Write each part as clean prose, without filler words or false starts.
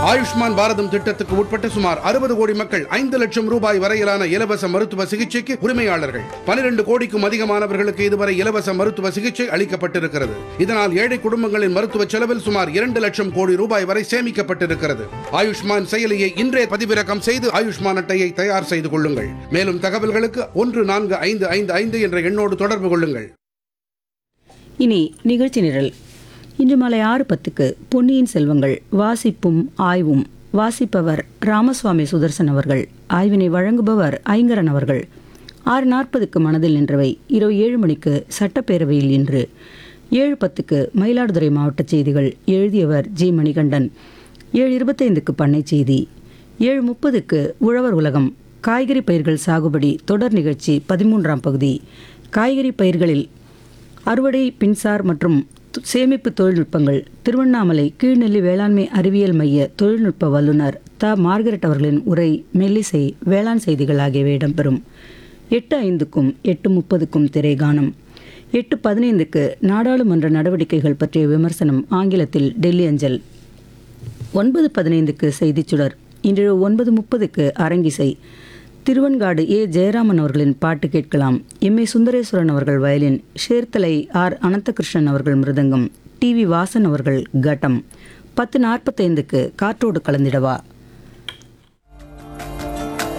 ஆயுஷ்மான் பாரதம் திட்டத்துக்கு உட்பட்ட சுமார் 60 கோடி மக்கள் 5 லட்சம் ரூபாய் வரையிலான இலவச மருத்துவ சிகிச்சைக்கு உரிமையாளர்கள். 12 கோடிக்கும் அதிகமானவர்களுக்கு இதுவரை இலவச மருத்துவ சிகிச்சை அளிக்கப்பட்டிருக்கிறது. இதனால் ஏழை குடும்பங்களின் மருத்துவ செலவில் சுமார் 2 லட்சம் கோடி ரூபாய் வரை சேமிக்கப்பட்டிருக்கிறது. ஆயுஷ்மான் செயலியை இன்றே பதிவிறக்கம் செய்து ஆயுஷ்மான் அட்டையை தயார் செய்து கொள்ளுங்கள். மேலும் தகவல்களுக்கு 14555 என்ற எண்ணோடு தொடர்பு கொள்ளுங்கள். இனி நிகழ்ச்சி நிரல். இன்று மாலை 6:10க்கு பொன்னியின் செல்வங்கள் வாசிப்பும் ஆய்வும். வாசிப்பவர் ராமசுவாமி சுதர்சன் அவர்கள். ஆய்வினை வழங்குபவர் ஐங்கரன் அவர்கள். 6:40க்கு மனதில் நின்றவை. இரவு 7 மணிக்கு சட்டப்பேரவையில் இன்று. 7:10க்கு மயிலாடுதுறை மாவட்ட செய்திகள். எழுதியவர் ஜி மணிகண்டன். 7:25க்கு பண்ணை செய்தி. 7:30க்கு உழவர் உலகம். காய்கறி பயிர்கள் சாகுபடி தொடர் நிகழ்ச்சி 13ஆம் பகுதி. காய்கறி பயிர்களில் அறுவடை, பின்சார் மற்றும் சேமிப்பு தொழில்நுட்பங்கள். திருவண்ணாமலை கீழ்நெல்லி வேளாண்மை அறிவியல் மைய தொழில்நுட்ப வல்லுநர் மார்கரெட் அவர்களின் உரை, மெல்லிசை, வேளாண் செய்திகள் ஆகியவை இடம்பெறும். 8:05க்கும் 8:30க்கும் திரைகானம். 8:15க்கு நாடாளுமன்ற நடவடிக்கைகள் பற்றிய விமர்சனம் ஆங்கிலத்தில் டெல்லி அஞ்சல். 9:15க்கு செய்திச் சுடர். இன்று 9:30க்கு அரங்கிசை. திருவன்காடு ஏ ஜெயராமன் அவர்களின் பாட்டு கேட்கலாம். எம்.ஏ. சுந்தரேஸ்வரன் அவர்கள் வயலின், சேர்த்தலை ஆர் அனந்தகிருஷ்ணன் அவர்கள் மிருதங்கம், டி.வி. வாசன் அவர்கள் கட்டம். 10:45க்கு காற்றோடு கலந்திடவா.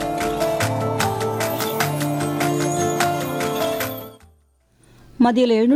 மதியம்